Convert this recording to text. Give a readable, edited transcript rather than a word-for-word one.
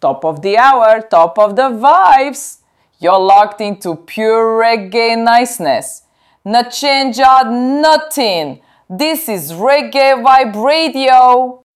Top of the hour, top of the vibes. You're locked into pure reggae niceness. Not change out nothing. This is Reggae Vibe Radio.